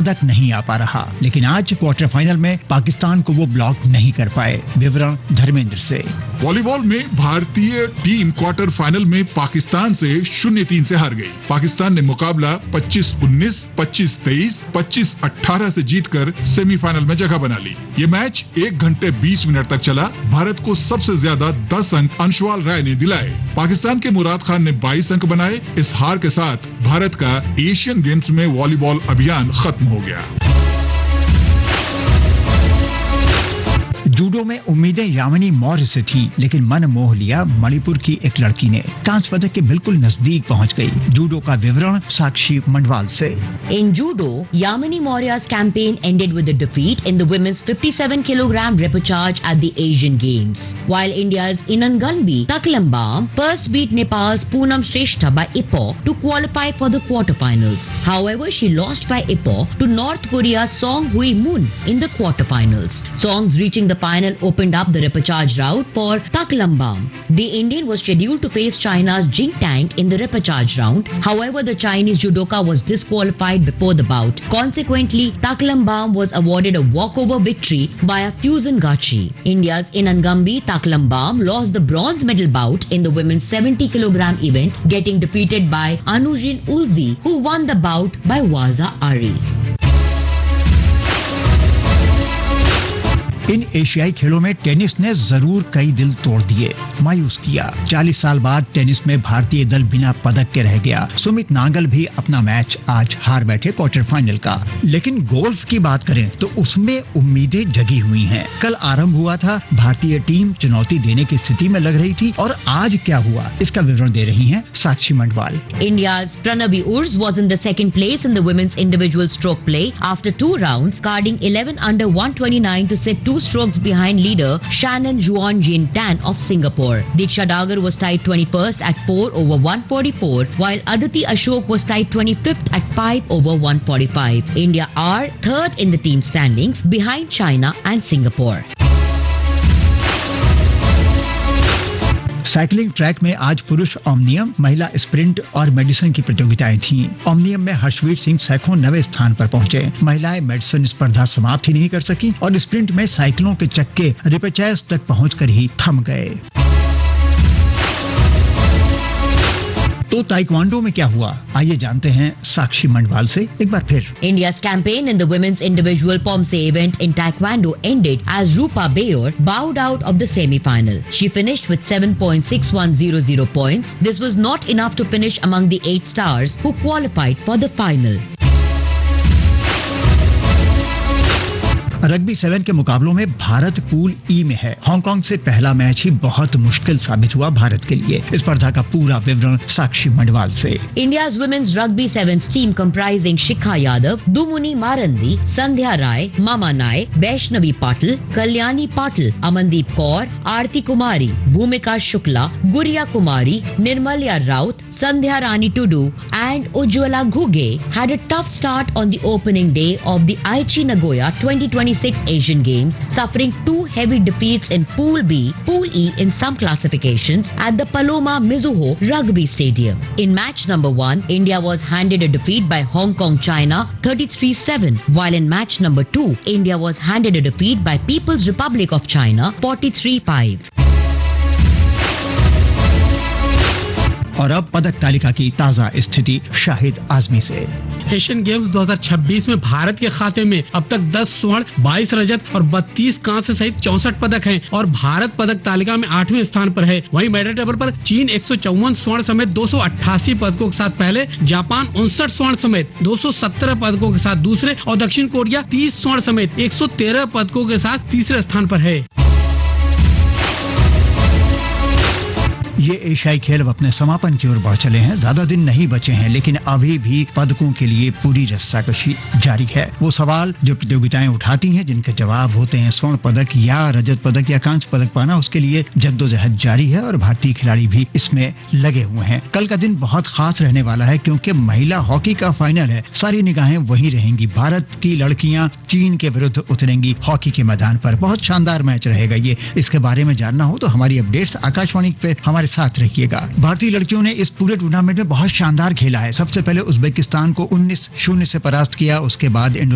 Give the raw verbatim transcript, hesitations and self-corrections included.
पदक नहीं आ पा रहा, लेकिन आज क्वार्टर फाइनल में पाकिस्तान को वो ब्लॉक नहीं कर पाए। विवरण धर्मेंद्र से। वॉलीबॉल में भारतीय टीम क्वार्टर फाइनल में पाकिस्तान से शून्य तीन से हार गई। पाकिस्तान ने मुकाबला पच्चीस उन्नीस, पच्चीस तेईस, पच्चीस अठारह से जीतकर सेमीफाइनल में जगह बना ली। ये मैच एक घंटे बीस मिनट तक चला। भारत को सबसे ज्यादा दस अंक अंशुल राय ने दिलाए। पाकिस्तान के मुराद खान ने बाईस अंक बनाए। इस हार के साथ भारत का एशियन गेम्स में वॉलीबॉल अभियान खत्म हो गया। जूडो में उम्मीदें यामिनी मौर्य से थीं, लेकिन मन मोह लिया मणिपुर की एक लड़की ने। कांस्य पदक के बिल्कुल नजदीक पहुंच गई। जूडो का विवरण साक्षी मंडवाल से। In judo, Yamini Maurya's campaign ended with a defeat in the women's fifty-seven kilogram repechage at the Asian Games, while India's Inanganbi Taklambam first beat Nepal's Poonam Shrestha by Ipoh to qualify for the quarterfinals. However, she lost by Ipoh to North Korea's Song Hui Moon in the quarterfinals. Songs reaching the final opened up the repechage route for Taklambam. The Indian was scheduled to face China's Jing Tang in the repechage round. However, the Chinese judoka was disqualified before the bout. Consequently, Taklambam was awarded a walkover victory via Fusen Gachi. India's Inangambi Taklambam lost the bronze medal bout in the women's seventy kilogram event, getting defeated by Anujin Ulzi, who won the bout by Waza Ari. इन एशियाई खेलों में tennis ने जरूर कई दिल तोड़ दिए, मायूस किया। चालीस साल बाद टेनिस में भारतीय दल बिना पदक के रह गया। सुमित नागल भी अपना मैच आज हार बैठे क्वार्टर फाइनल का। लेकिन गोल्फ की बात करें तो उसमें उम्मीदें जगी हुई हैं। कल आरंभ हुआ था, भारतीय टीम चुनौती देने की स्थिति में लग रही थी, और आज क्या हुआ इसका विवरण दे रही हैं साक्षी मंडवाल। India's Pranavi Urs was in the second place in the women's individual stroke play after two rounds, carding eleven under one twenty-nine to sit two strokes behind leader Shannon Juan Jin Tan of Singapore. Diksha Dagar was tied twenty-first at four over one forty-four, while Aditi Ashok was tied twenty-fifth at five over one forty-five. India are third in the team standings behind China and Singapore. Cycling track में आज पुरुष ओमनियम, महिला sprint और medicine की प्रतियोगिताएं थीं। ओमनियम में हर्षवीर सिंह सैखों नवे स्थान पर पहुंचे। महिलाएं मेडिसन स्पर्धा समाप्त ही नहीं कर सकी और स्प्रिंट में साइकिलों के चक्के रिपेचेज तक पहुंचकर ही थम गए। तो ताइक्वांडो में क्या हुआ, आइए जानते हैं साक्षी मंडवाल से एक बार फिर। India's campaign in the women's individual Pomse event in Taekwondo ended as Rupa Bayor bowed out of the semi-final. She finished with seven point six one zero zero points. This was not enough to finish among the eight stars who qualified for the final. Rugby seven के मुकाबलों में Bharat pool ई में है। Hong Kong से पहला match ही बहुत मुश्किल साबित हुआ भारत के लिए। स्पर्धा का पूरा विवरण साक्षी मंडवाल से। India's women's rugby sevens team comprising Shikha Yadav, Dumuni Marandi, Sandhya Rai, Mama Nai, Vaishnavi Patil, Kalyani Patil, Amandeep Kaur, Aarti Kumari, Bhumika Shukla, Guriya Kumari, Nirmalya Raut, Sandhya Rani Tudu and Ujjwala Ghuge had a tough start on the opening day of the Aichi Nagoya twenty twenty-six Asian Games, suffering two heavy defeats in Pool B, Pool E in some classifications at the Paloma Mizuho Rugby Stadium. In match number one, India was handed a defeat by Hong Kong China thirty-three seven, while in match number two, India was handed a defeat by People's Republic of China forty-three five. और अब पदक तालिका की ताजा स्थिति शाहिद आजमी से। Asian games दो हज़ार छब्बीस में भारत के खाते में अब तक दस स्वर्ण, बाईस रजत और बत्तीस कांस्य सहित चौसठ पदक हैं और भारत पदक तालिका में आठवें स्थान पर है। वहीं मेडल टेबल पर चीन एक सौ चौवन स्वर्ण समेत दो सौ अट्ठासी पदकों के साथ पहले, जापान उनसठ स्वर्ण समेत दो सौ सत्रह पदकों के साथ दूसरे और दक्षिण कोरिया तीस स्वर्ण समेत एक सौ तेरह पदकों के साथ तीसरे स्थान पर है। ये एशियाई खेल अब अपने समापन की ओर बढ़ चले हैं। ज्यादा दिन नहीं बचे हैं, लेकिन अभी भी पदकों के लिए पूरी रस्साकशी जारी है। वो सवाल जो प्रतियोगिताएं उठाती हैं, जिनके जवाब होते हैं स्वर्ण पदक या रजत पदक या कांस्य पदक पाना, उसके लिए जद्दोजहद जारी है और भारतीय खिलाड़ी भी इसमें लगे हुए हैं। कल का दिन बहुत खास रहने वाला है क्योंकि महिला हॉकी का फाइनल है। सारी निगाहें वहीं रहेंगी। भारत की लड़कियां चीन के विरुद्ध उतरेंगी हॉकी के मैदान पर। बहुत शानदार मैच रहेगा ये। इसके बारे में जानना हो तो हमारी अपडेट्स आकाशवाणी पे हमारे साथ रखिएगा। भारतीय लड़कियों ने इस पूरे टूर्नामेंट में बहुत शानदार खेला है। सबसे पहले उज्बेकिस्तान को उन्नीस शून्य से परास्त किया, उसके बाद